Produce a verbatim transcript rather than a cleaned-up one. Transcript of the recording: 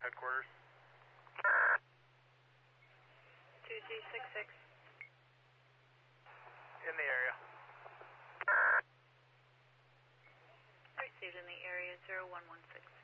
Headquarters. two G six six. In the area. Received in the area zero one one six.